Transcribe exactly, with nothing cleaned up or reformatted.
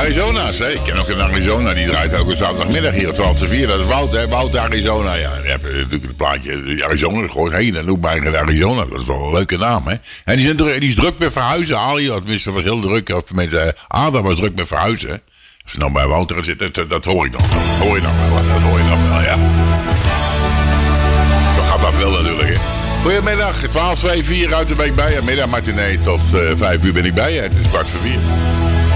Arizona's, hè. Ik ken ook een Arizona, die draait ook een zaterdagmiddag hier op twaalf tot vier. Dat is Wout, hè. Wout Arizona, ja. Je hebt natuurlijk het plaatje Arizona gegooid. Hé, dan noem maar Arizona. Dat is wel een leuke naam, hè. En die, zijn druk, die is druk met verhuizen. Ali, tenminste, was heel druk. Of met uh, Ada was druk met verhuizen, hè. Als je nou bij Wouter zit, dat, dat hoor ik dan wel. Dat hoor je dan wel, dat hoor je dan wel, ja. Zo gaat dat wel natuurlijk, hè. Goedemiddag, twaalf, twee, vier uit de week bij je. Middag matinee tot uh, vijf uur ben ik bij je. Het is kwart voor vier.